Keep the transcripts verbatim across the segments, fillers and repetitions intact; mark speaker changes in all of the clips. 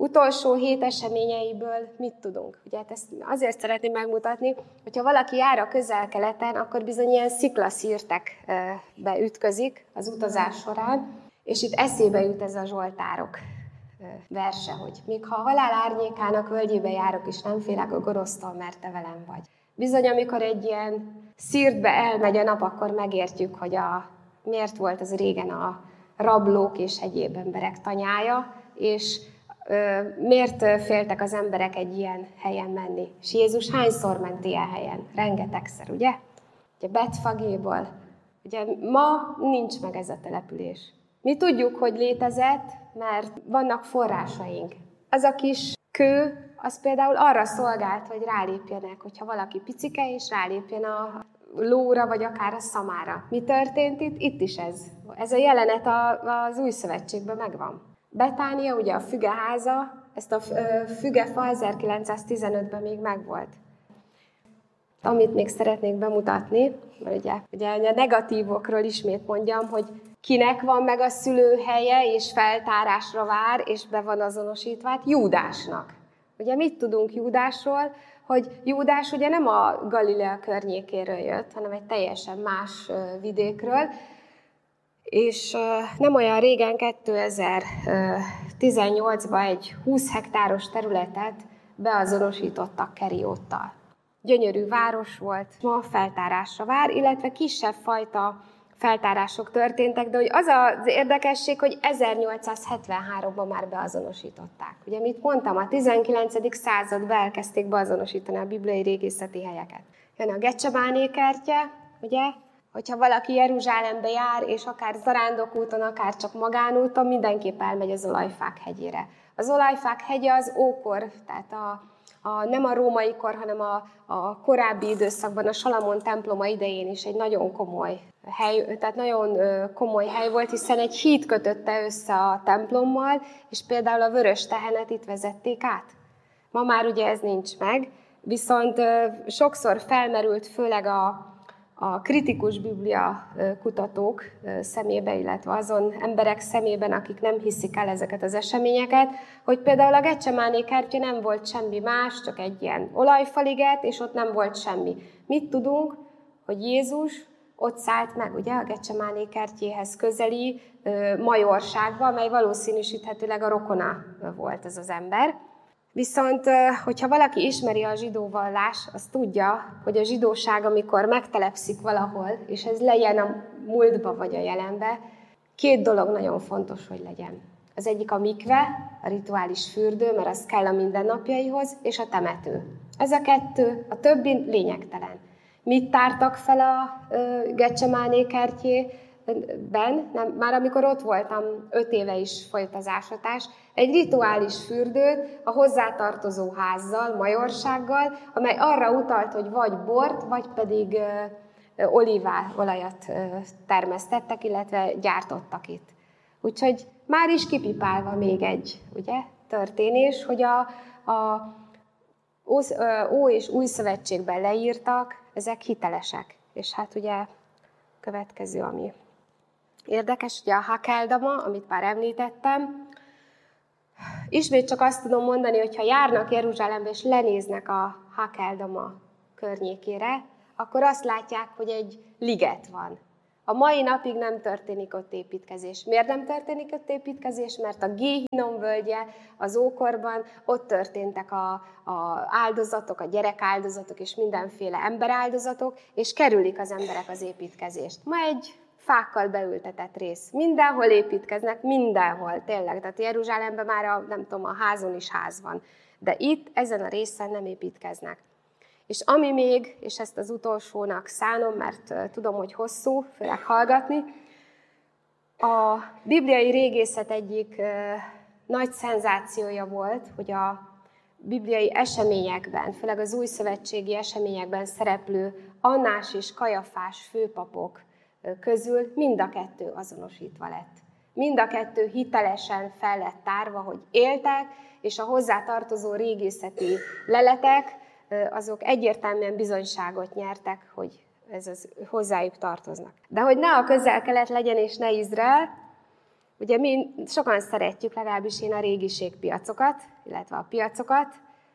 Speaker 1: utolsó hét eseményeiből mit tudunk? Ugye hát ezt azért szeretném megmutatni, hogyha valaki jár a Közel-Keleten, akkor bizony ilyen sziklaszírtekbe ütközik az utazás során, és itt eszébe jut ez a Zsoltárok verse, hogy még ha a halál árnyékának völgyébe járok, és nem félek a gonosztól, mert te velem vagy. Bizony, amikor egy ilyen szírtbe elmegy a nap, akkor megértjük, hogy a, miért volt az régen a rablók és egyéb emberek tanyája, és ö, miért féltek az emberek egy ilyen helyen menni. És Jézus hányszor ment ilyen helyen? Rengetegszer, ugye? Ugye Betfagéból. Ugye ma nincs meg ez a település. Mi tudjuk, hogy létezett, mert vannak forrásaink. Az a kis kő, az például arra szolgált, hogy rálépjenek, hogyha valaki picike, és rálépjen a lóra, vagy akár a szamára. Mi történt itt? Itt is ez. Ez a jelenet az Új Szövetségben megvan. Betánia, ugye a fügeháza, ezt a fügefa ezerkilencszáztizenötben még megvolt. Amit még szeretnék bemutatni, mert ugye, ugye a negatívokról ismét mondjam, hogy kinek van meg a szülőhelye, és feltárásra vár, és be van azonosítva, hát Júdásnak. Ugye mit tudunk Júdásról? Hogy Júdás ugye nem a Galilea környékéről jött, hanem egy teljesen más vidékről, és nem olyan régen, kétezer-tizennyolcban egy húsz hektáros területet beazonosítottak Kerióttal. Gyönyörű város volt, ma feltárásra vár, illetve kisebb fajta feltárások történtek, de hogy az az érdekesség, hogy ezernyolcszázhetvenháromban már beazonosították. Ugye, mit mondtam, a tizenkilencedik században elkezdték beazonosítani a bibliai régészeti helyeket. Jön a Gecsemáné kertje, ugye, hogyha valaki Jeruzsálembe jár, és akár zarándokúton, akár csak magánúton, mindenképp elmegy az Olajfák hegyére. Az Olajfák hegye az ókor, tehát a A, nem a római kor, hanem a, a korábbi időszakban, a Salamon temploma idején is egy nagyon komoly hely, tehát nagyon komoly hely volt, hiszen egy híd kötötte össze a templommal, és például a vörös tehenet itt vezették át. Ma már ugye ez nincs meg, viszont sokszor felmerült, főleg a, a kritikus biblia kutatók szemébe, illetve azon emberek szemében, akik nem hiszik el ezeket az eseményeket, hogy például a Gecsemáné kertje nem volt semmi más, csak egy ilyen olajfaliget, és ott nem volt semmi. Mit tudunk? Hogy Jézus ott szállt meg, ugye, a Gecsemáné kertjéhez közeli majorságba, amely valószínűsíthetőleg a rokona volt ez az ember. Viszont, hogyha valaki ismeri a zsidó vallást, az tudja, hogy a zsidóság, amikor megtelepszik valahol, és ez legyen a múltba vagy a jelenbe, két dolog nagyon fontos, hogy legyen. Az egyik a mikve, a rituális fürdő, mert az kell a mindennapjaihoz, és a temető. Ez a kettő, a többi lényegtelen. Mit tártak fel a Gecsemáné kertjében? Nem, már amikor ott voltam, öt éve is folyt az ásatás, egy rituális fürdőt a hozzátartozó házzal, majorsággal, amely arra utalt, hogy vagy bort, vagy pedig olívaolajat termesztettek, illetve gyártottak itt. Úgyhogy már is kipipálva még egy ugye, történés, hogy a, a Ó- és Új Szövetségben leírtak, ezek hitelesek. És hát ugye következő, ami érdekes, ugye a Hakeldama, amit már említettem. Ismét csak azt tudom mondani, hogy ha járnak Jeruzsálembe és lenéznek a Hakeldama környékére, akkor azt látják, hogy egy liget van. A mai napig nem történik ott építkezés. Miért nem történik ott építkezés? Mert a Géhinom völgye az ókorban, ott történtek a, a áldozatok, a gyerekáldozatok és mindenféle emberáldozatok, és kerülik az emberek az építkezést. Ma egy fákkal beültetett rész. Mindenhol építkeznek, mindenhol, tényleg. Tehát Jeruzsálemben már a, nem tudom, a házon is ház van. De itt, ezen a részen nem építkeznek. És ami még, és ezt az utolsónak szánom, mert uh, tudom, hogy hosszú, főleg hallgatni, a bibliai régészet egyik uh, nagy szenzációja volt, hogy a bibliai eseményekben, főleg az újszövetségi eseményekben szereplő Annás és Kajafás főpapok uh, közül mind a kettő azonosítva lett. Mind a kettő hitelesen fel lett tárva, hogy éltek, és a hozzátartozó régészeti leletek, azok egyértelműen bizonyságot nyertek, hogy ez az hozzájuk tartoznak. De hogy ne a Közel-Kelet legyen és ne Izrael, Ugye mi sokan szeretjük, legalábbis én a régiségpiacokat, illetve a piacokat.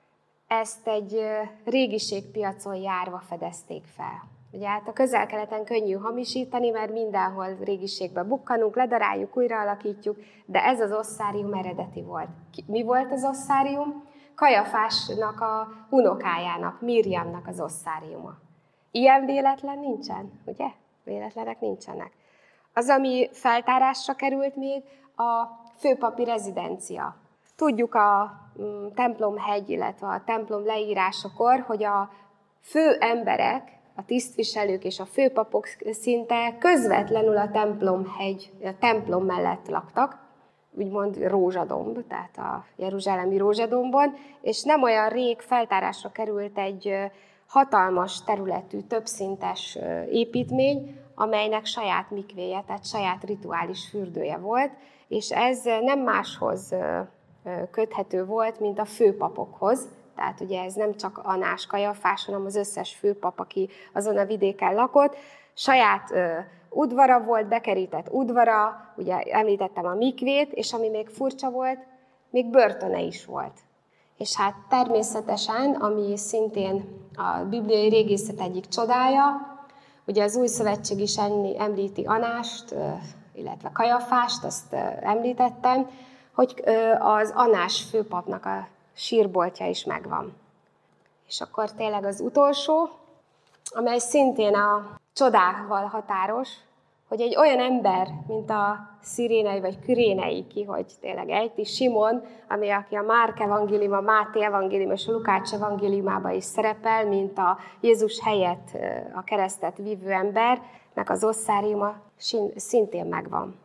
Speaker 1: Ezt egy régiségpiacon járva fedezték fel. Ugye hát a Közel-Keleten könnyű hamisítani, mert mindenhol régiségbe bukkanunk, ledaráljuk, újraalakítjuk, de ez az osszárium eredeti volt. Mi volt az osszárium? Kajafásnak a unokájának, Mirjamnak az osszáriuma. Ilyen véletlen nincsen, ugye? Véletlenek nincsenek. Az, ami feltárásra került még, a főpapi rezidencia. Tudjuk a templomhegy, illetve a templom leírásakor, hogy a fő emberek, a tisztviselők és a főpapok szinte közvetlenül a templomhegy, a templom mellett laktak, úgymond rózsadomb, tehát a jeruzsálemi rózsadombon, és nem olyan rég feltárásra került egy hatalmas területű, többszintes építmény, amelynek saját mikvéje, tehát saját rituális fürdője volt, és ez nem máshoz köthető volt, mint a főpapokhoz. Tehát ugye ez nem csak Anás, Kajafás, hanem az összes főpap, aki azon a vidéken lakott. Saját ö, udvara volt, bekerített udvara, ugye említettem a mikvét, és ami még furcsa volt, még börtöne is volt. És hát természetesen, ami szintén a bibliai régészet egyik csodája, ugye az Új Szövetség is említi Anást, illetve Kajafást, azt említettem, hogy az Anás főpapnak a sírboltja is megvan. És akkor tényleg az utolsó, amely szintén a csodával határos, hogy egy olyan ember, mint a szirénei vagy kürénei, ki, hogy tényleg ejti, Simon, ami aki a Márk evangélium, a Máté evangélium és a Lukács evangéliumában is szerepel, mint a Jézus helyett a keresztet vívő embernek az osszáriuma szintén megvan.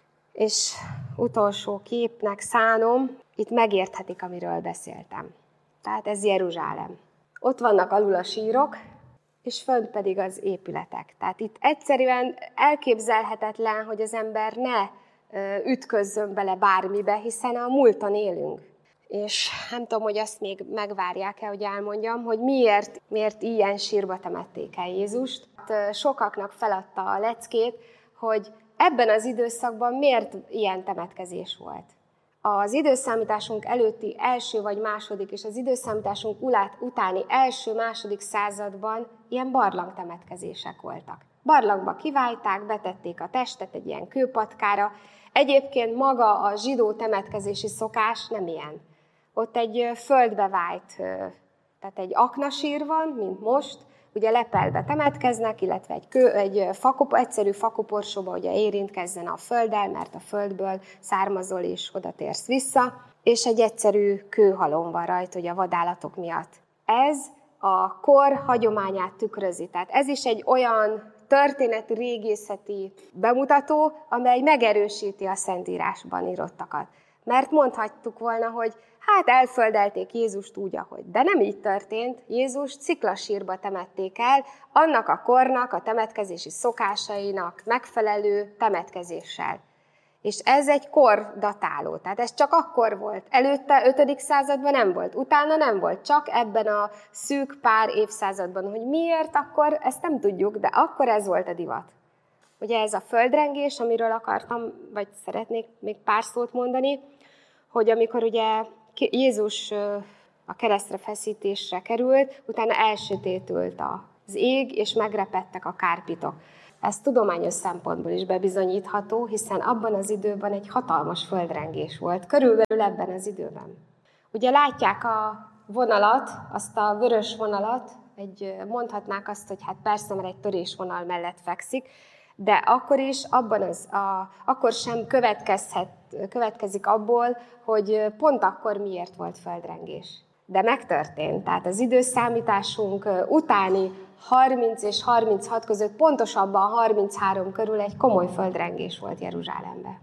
Speaker 1: És utolsó képnek szánom, itt megérthetik, amiről beszéltem. Tehát ez Jeruzsálem. Ott vannak alul a sírok, és fönt pedig az épületek. Tehát itt egyszerűen elképzelhetetlen, hogy az ember ne ütközzön bele bármibe, hiszen a múlton élünk. És nem tudom, hogy azt még megvárják-e, hogy elmondjam, hogy miért, miért ilyen sírba temették el Jézust. Sokaknak feladta a leckét, hogy ebben az időszakban miért ilyen temetkezés volt. Az időszámításunk előtti első vagy második, és az időszámításunk utáni első-második században ilyen barlangtemetkezések voltak. Barlangba kivájták, betették a testet egy ilyen kőpatkára. Egyébként maga a zsidó temetkezési szokás nem ilyen. Ott egy földbe vájt, tehát egy aknasír van, mint most, ugye lepelbe temetkeznek, illetve egy, kő, egy fakop, egyszerű fakoporsóba ugye érintkezzen a földdel, mert a földből származol és oda térsz vissza, és egy egyszerű kőhalom van rajta, ugye a vadállatok miatt. Ez a kor hagyományát tükrözi, tehát ez is egy olyan történeti, régészeti bemutató, amely megerősíti a Szentírásban írottakat. Mert mondhattuk volna, hogy hát elföldelték Jézust úgy, ahogy. De nem így történt. Jézus ciklasírba temették el, annak a kornak, a temetkezési szokásainak megfelelő temetkezéssel. És ez egy kordatáló, tehát ez csak akkor volt. Előtte, ötödik században nem volt, utána nem volt, csak ebben a szűk pár évszázadban. Hogy miért, akkor ezt nem tudjuk, de akkor ez volt a divat. Ugye ez a földrengés, amiről akartam, vagy szeretnék még pár szót mondani, hogy amikor ugye Jézus a keresztre feszítésre került, utána elsötétült az ég, és megrepedtek a kárpitok. Ez tudományos szempontból is bebizonyítható, hiszen abban az időben egy hatalmas földrengés volt, körülbelül ebben az időben. Ugye látják a vonalat, azt a vörös vonalat, egy, mondhatnák azt, hogy hát persze, mert egy törésvonal mellett fekszik, de akkor is, abban az, a, akkor sem következhet, következik abból, hogy pont akkor miért volt földrengés. De megtörtént. Tehát az időszámításunk utáni harminc és harminchat között, pontosabban harminchárom körül egy komoly földrengés volt Jeruzsálemben.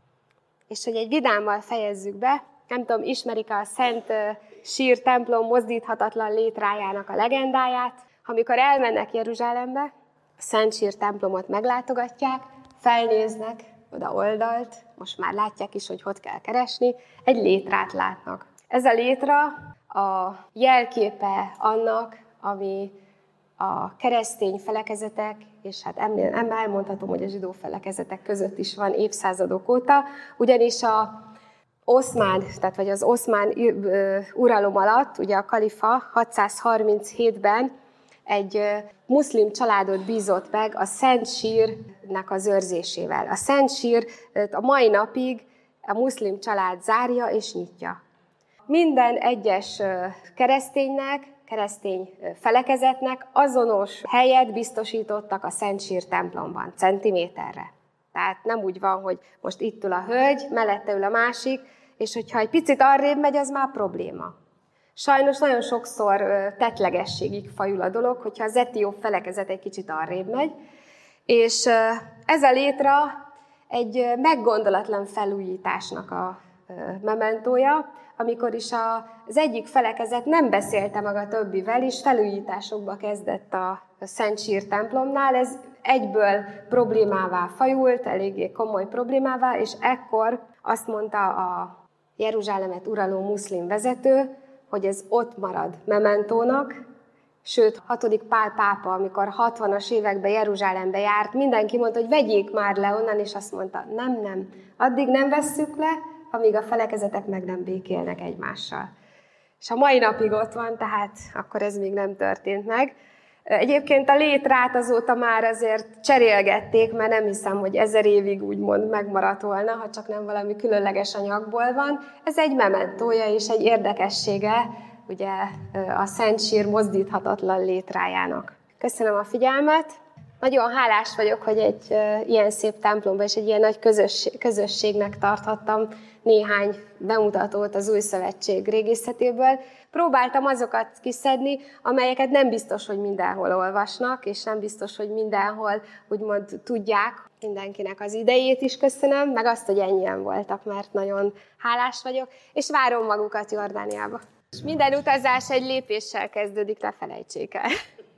Speaker 1: És hogy egy vidámmal fejezzük be, nem tudom, ismerik a Szent Sír templom mozdíthatatlan létrájának a legendáját. Amikor elmennek Jeruzsálembe, a Szent Sír templomot meglátogatják, felnéznek oda oldalt, most már látják is, hogy hogy kell keresni, egy létrát látnak. Ez a létra a jelképe annak, ami a keresztény felekezetek, és hát elmondhatom, hogy a zsidó felekezetek között is van évszázadok óta, ugyanis a oszmán, tehát vagy az oszmán uralom alatt, ugye a kalifa hatszázharminchétben egy muszlim családot bízott meg a Szent Sírnek az őrzésével. A Szent Sír a mai napig a muszlim család zárja és nyitja. Minden egyes kereszténynek, keresztény felekezetnek azonos helyet biztosítottak a Szent Sír templomban, centiméterre. Tehát nem úgy van, hogy most itt ül a hölgy, mellette ül a másik, és hogyha egy picit arrébb megy, az már probléma. Sajnos nagyon sokszor tettlegességig fajul a dolog, hogyha az etióp felekezet egy kicsit arrébb megy, és ez a létra egy meggondolatlan felújításnak a mementója, amikor is az egyik felekezet nem beszélte meg a többivel, és felújításokba kezdett a Szent Sír templomnál. Ez egyből problémává fajult, eléggé komoly problémává, és ekkor azt mondta a Jeruzsálemet uraló muszlim vezető, hogy ez ott marad mementónak, sőt, hatodik Pál pápa, amikor hatvanas években Jeruzsálembe járt, mindenki mondta, hogy vegyék már le onnan, és azt mondta, nem, nem, addig nem vesszük le, amíg a felekezetek meg nem békélnek egymással. És a mai napig ott van, tehát akkor ez még nem történt meg. Egyébként a létrát azóta már azért cserélgették, mert nem hiszem, hogy ezer évig úgymond megmaradt volna, ha csak nem valami különleges anyagból van. Ez egy mementója és egy érdekessége, ugye a Szent Sír mozdíthatatlan létrájának. Köszönöm a figyelmet! Nagyon hálás vagyok, hogy egy uh, ilyen szép templomban és egy ilyen nagy közösség, közösségnek tarthattam néhány bemutatót az Új Szövetség régészetéből. Próbáltam azokat kiszedni, amelyeket nem biztos, hogy mindenhol olvasnak, és nem biztos, hogy mindenhol úgymond tudják. Mindenkinek az idejét is köszönöm, meg azt, hogy ennyien voltak, mert nagyon hálás vagyok, és várom magukat Jordániába. És minden utazás egy lépéssel kezdődik, ne felejtsék el.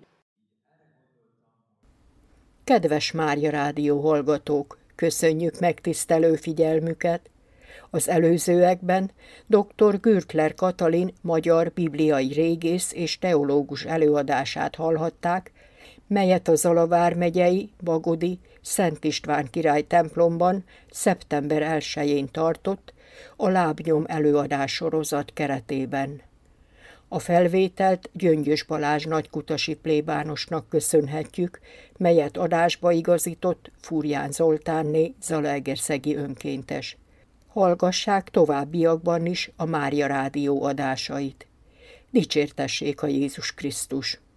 Speaker 2: Kedves Mária Rádió hallgatók, köszönjük megtisztelő figyelmüket! Az előzőekben dr. Gürtler Katalin magyar bibliai régész és teológus előadását hallhatták, melyet a Zala vármegyei Bagodi Szent István király templomban szeptember elsején tartott a Lábnyom előadás sorozat keretében. A felvételt Gyöngyös Balázs nagykutasi plébánosnak köszönhetjük, melyet adásba igazított Furján Zoltánné zalaegerszegi önkéntes. Hallgassák továbbiakban is a Mária Rádió adásait. Dicsértessék a Jézus Krisztus!